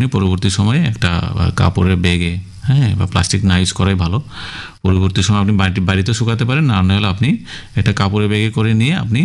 আপনি পরবর্তী সময়ে একটা কাপড়ের ব্যাগে, হ্যাঁ, বা প্লাস্টিক না ইউজ করাই ভালো। পরবর্তী সময় আপনি বাড়িতে শুকাতে পারেন, না হলে আপনি একটা কাপড়ের ব্যাগে করে নিয়ে আপনি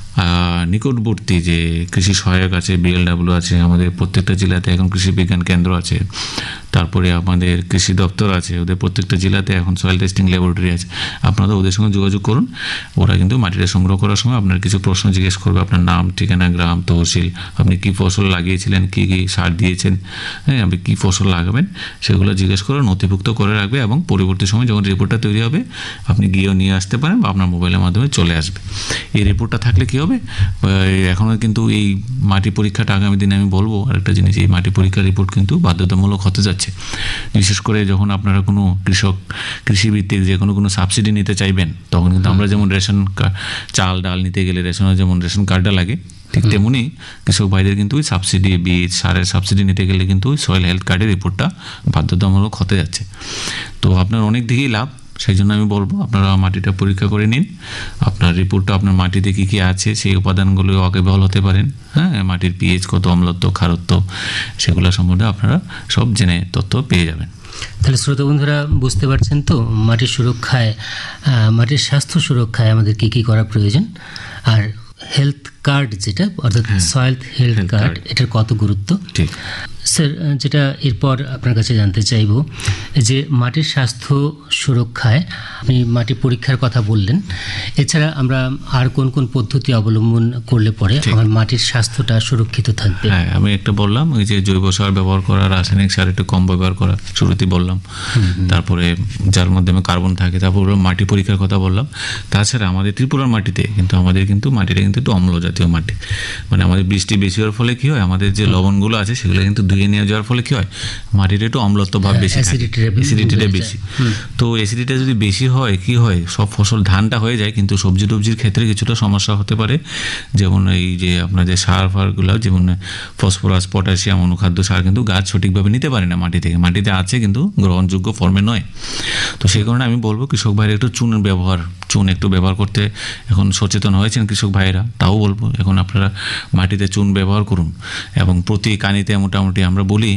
নিকটবর্তী যে কৃষি সহায়ক আছে, BLW আছে, আমাদের প্রত্যেকটা জেলাতে এখন কৃষি বিজ্ঞান কেন্দ্র আছে, তারপরে আমাদের কৃষি দপ্তর আছে, ওদের প্রত্যেকটা জেলাতে এখন সয়েল টেস্টিং ল্যাবরেটরি আছে। আপনারা ওদের সঙ্গে যোগাযোগ করুন। ওরা কিন্তু মাটিটা সংগ্রহ করার সময় আপনার কিছু প্রশ্ন জিজ্ঞেস করবে, আপনার নাম, ঠিকানা, গ্রাম, তহসিল, আপনি কী ফসল লাগিয়েছিলেন, কী কী সার দিয়েছেন, হ্যাঁ, আপনি কী ফসল লাগাবেন, সেগুলো জিজ্ঞেস করে নথিভুক্ত করে রাখবে। এবং পরবর্তী সময় যখন রিপোর্টটা তৈরি হবে আপনি গিয়েও নিয়ে আসতে পারেন বা আপনার মোবাইলের মাধ্যমে চলে আসবে। এই রিপোর্টটা থাকলে কী হবে, এখনও কিন্তু এই মাটি পরীক্ষাটা আগামী দিনে আমি বলবো আরেকটা জিনিস, এই মাটি পরীক্ষার রিপোর্ট কিন্তু বাধ্যতামূলক হতে যাচ্ছে। বিশেষ করে যখন আপনারা কোনো কৃষিভিত্তিক যে কোনো সাবসিডি নিতে চাইবেন, তখন কিন্তু আমরা যেমন রেশন চাল ডাল নিতে গেলে রেশনের যেমন রেশন কার্ডটা লাগে, ঠিক তেমনি কৃষক ভাইদের কিন্তু ওই সাবসিডি, বীজ, সারের সাবসিডি নিতে গেলে কিন্তু ওই সয়েল হেলথ কার্ডের রিপোর্টটা বাধ্যতামূলক হতে যাচ্ছে। তো আপনার অনেক দিকেই লাভ। সেই জন্য আমি বলবো আপনারা মাটিটা পরীক্ষা করে নিন, আপনার রিপোর্টটা আপনার মাটিতে কী কী আছে সেই উপাদানগুলো ওয়াকিবহাল হতে পারেন, হ্যাঁ, মাটির পিএইচ কত, অম্লত্ব, ক্ষারত্ব, সেগুলো সম্বন্ধে আপনারা সব জেনে তথ্য পেয়ে যাবেন। তাহলে শ্রোতা বন্ধুরা বুঝতে পারছেন তো, মাটির সুরক্ষায়, মাটির স্বাস্থ্য সুরক্ষায় আমাদের কী কী করা প্রয়োজন, আর হেলথ কার্ড যেটা অর্থাৎ সয়েল হেলথ কার্ড, এটার কত গুরুত্ব। ঠিক স্যার, যেটা এরপর আপনার কাছে জানতে চাইব যে মাটির স্বাস্থ্য সুরক্ষায় আপনি মাটি পরীক্ষার কথা বললেন, এছাড়া আমরা আর কোন কোন পদ্ধতি অবলম্বন করলে পরে আমার মাটির স্বাস্থ্যটা সুরক্ষিত থাকবে? হ্যাঁ, আমি একটা বললাম ওই যে জৈব সার ব্যবহার করা, রাসায়নিক সার একটু কম ব্যবহার করা, শুরুতেই বললাম। তারপরে যার মাধ্যমে কার্বন থাকে, তারপর মাটি পরীক্ষার কথা বললাম। তাছাড়া আমাদের ত্রিপুরার মাটিতে কিন্তু মাটিটা কিন্তু একটু অম্ল জাতীয় মাটি, মানে আমাদের বৃষ্টি বেশি হওয়ার ফলে কি হয়, আমাদের যে লবণগুলো আছে সেগুলো কিন্তু ধুয়ে নিয়ে যাওয়ার ফলে কি হয়, মাটির একটু অম্লত্ব ভাব বেশি, অ্যাসিডিটিটা বেশি। তো অ্যাসিডিটিটা যদি বেশি হয় কি হয়, সব ফসল ধানটা হয়ে যায়, কিন্তু সবজি টবজির ক্ষেত্রে কিছুটা সমস্যা হতে পারে। যেমন এই যে আপনার যে সার ফারগুলো, যেমন ফসফরাস, পটাশিয়াম, অনুখাদ্য সার কিন্তু গাছ সঠিকভাবে নিতে পারে না মাটি থেকে, মাটিতে আছে কিন্তু গ্রহণযোগ্য ফর্মে নয়। তো সেই কারণে আমি বলবো কৃষক ভাইরা একটু চুন একটু ব্যবহার করতে এখন সচেতন হয়েছেন কৃষক ভাইরা, তাও বলবো এখন আপনারা মাটিতে চুন ব্যবহার করুন। এবং প্রতি কানিতে মোটামুটি আমরা বলি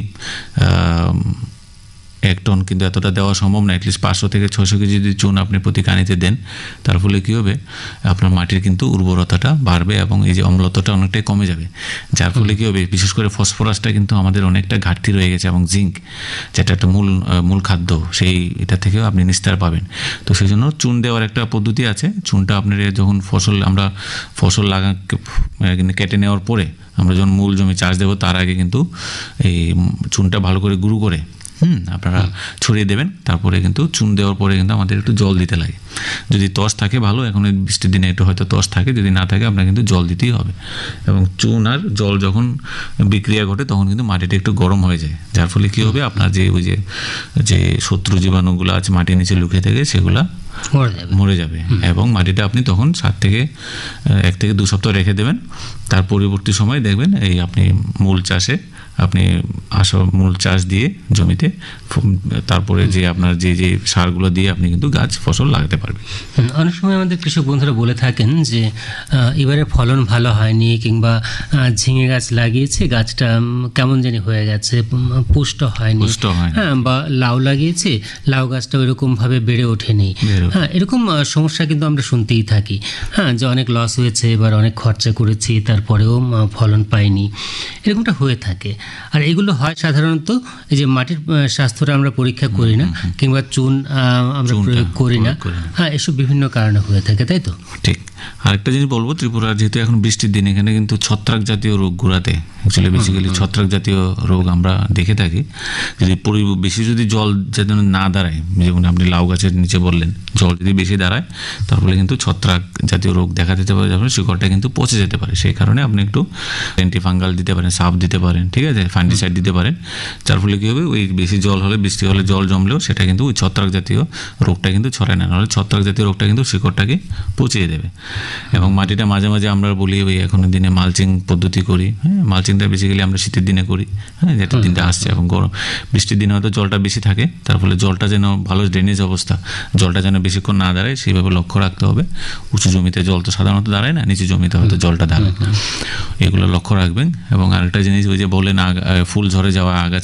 1 টন, কিন্তু এতটা দেওয়া সম্ভব না, অ্যাটলিস্ট 500 থেকে 600 কেজি যদি চুন আপনি প্রতি কানিতে দেন, তার ফলে কী হবে, আপনার মাটির কিন্তু উর্বরতাটা বাড়বে এবং এই যে অম্লত্বটা অনেকটাই কমে যাবে। যার ফলে কী হবে, বিশেষ করে ফসফরাসটা কিন্তু আমাদের অনেকটা ঘাটতি রয়ে গেছে, এবং জিঙ্ক যেটা একটা মূল খাদ্য, সেই এটা থেকেও আপনি নিস্তার পাবেন। তো সেই জন্য চুন দেওয়ার একটা পদ্ধতি আছে। চুনটা আপনার যখন ফসল কেটে নেওয়ার পরে আমরা যখন মূল জমি চাষ দেবো, তার আগে কিন্তু এই চুনটা ভালো করে গুঁড়ো করে আপনারা ছড়িয়ে দেবেন। তারপরে কিন্তু চুন দেওয়ার পরে কিন্তু আমাদের একটু জল দিতে লাগে। যদি তস থাকে ভালো, এখন বৃষ্টির দিনে একটু হয়তো তস থাকে, যদি না থাকে আপনার কিন্তু জল দিতেই হবে। এবং চুন আর জল যখন বিক্রিয়া ঘটে তখন কিন্তু মাটিটা একটু গরম হয়ে যায়, যার ফলে কী হবে, আপনার যে শত্রু জীবাণুগুলো আছে মাটির নিচে লুকিয়ে থাকে সেগুলা মরে যাবে। এবং মাটিটা আপনি তখন 1 থেকে 2 সপ্তাহ রেখে দেবেন। তার পরবর্তী সময় দেখবেন এই আপনি মূল চাষ দিয়ে জমিতে, তারপরে যে আপনার যে সারগুলো দিয়ে আপনি কিন্তু গাছ ফসল লাগাতে পারবেন। অনেক সময় আমাদের কৃষক বন্ধুরা বলে থাকেন যে এবারে ফলন ভালো হয়নি, কিংবা ঝিঙে গাছ লাগিয়েছে, গাছটা কেমন জানি হয়ে গেছে, পুষ্ট হয়নি, হ্যাঁ, বা লাউ লাগিয়েছে, লাউ গাছটা ওইরকমভাবে বেড়ে ওঠেনি। হ্যাঁ, এরকম সমস্যা কিন্তু আমরা শুনতেই থাকি, হ্যাঁ, যে অনেক লস হয়েছে, এবার অনেক খরচা করেছি, তারপরেও ফলন পাইনি, এরকমটা হয়ে থাকে। আর এগুলো হয় সাধারণত এই যে মাটির স্বাস্থ্যটা আমরা পরীক্ষা করি না, কিংবা চুন আমরা প্রয়োগ করি না, হ্যাঁ, এসব বিভিন্ন কারণে হয়ে থাকে, তাই তো? ঠিক। আরেকটা জিনিস বলবো, ত্রিপুরার যেহেতু এখন বৃষ্টির দিন, এখানে কিন্তু ছত্রাক জাতীয় রোগগুলোতে অ্যাকচুয়ালি বেসিক্যালি ছত্রাক জাতীয় রোগ আমরা দেখে থাকি। যদি বেশি যদি জল যেন না দাঁড়ায়, যেমন আপনি লাউ গাছের নিচে বললেন, জল যদি বেশি দাঁড়ায় তার ফলে কিন্তু ছত্রাক জাতীয় রোগ দেখা দিতে পারে, যার শিকড়টা কিন্তু পচে যেতে পারে। সেই কারণে আপনি একটু অ্যান্টিফাঙ্গাল দিতে পারেন, সাপ দিতে পারেন, ঠিক আছে, ফাঙ্গিসাইড দিতে পারেন। যার ফলে কী হবে, ওই বেশি জল হলে, বৃষ্টি হলে জল জমলেও সেটা কিন্তু ওই ছত্রাক জাতীয় রোগটা কিন্তু ছড়ায় না, নাহলে ছত্রাক জাতীয় রোগটা কিন্তু শিকড়টাকে পচিয়ে দেবে। এবং মাটিটা মাঝে মাঝে আমরা বলি ওই এখনের দিনে মালচিং পদ্ধতি করি, হ্যাঁ, মালচিংটা বেসিক্যালি আমরা শীতের দিনে করি, হ্যাঁ, যেটা দিনটা আসছে। এবং বৃষ্টির দিনে হয়তো জলটা বেশি থাকে, তার ফলে জলটা যেন ভালো ড্রেনেজ অবস্থা, জলটা যেন বেশিক্ষণ না দাঁড়ায় সেইভাবে লক্ষ্য রাখতে হবে। উঁচু জমিতে জল তো সাধারণত দাঁড়ায় না, নিচু জমিতে হয়তো জলটা দাঁড়ায়, এগুলো লক্ষ্য রাখবেন। এবং আরেকটা জিনিস, ওই যে বলেন ফুল ঝরে যাওয়া, আগাছা